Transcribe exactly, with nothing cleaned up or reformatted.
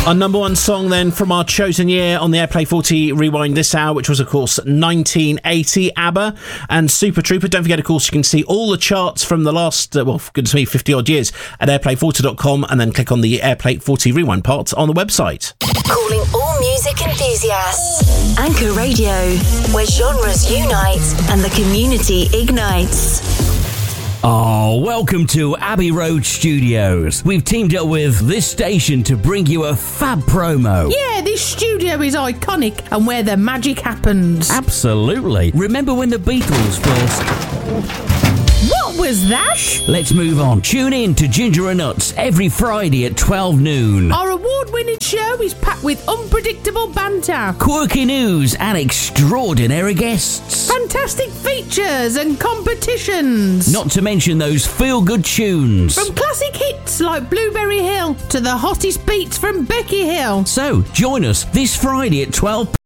Our number one song then from our chosen year on the Airplay forty Rewind this hour, which was of course nineteen eighty, ABBA and Super Trooper. Don't forget, of course, you can see all the charts from the last, uh, well, goodness me, fifty odd years at airplay forty dot com, and then click on the Airplay forty Rewind part on the website. Calling all music enthusiasts. Anchor Radio, where genres unite and the community ignites. Oh, welcome to Abbey Road Studios. We've teamed up with this station to bring you a fab promo. Yeah, this studio is iconic and where the magic happens. Absolutely. Remember when the Beatles first... What was that? Let's move on. Tune in to Ginger and Nuts every Friday at twelve noon. Our award-winning show is packed with unpredictable banter, quirky news and extraordinary guests. Fantastic features and competitions. Not to mention those feel-good tunes. From classic hits like Blueberry Hill to the hottest beats from Becky Hill. So, join us this Friday at twelve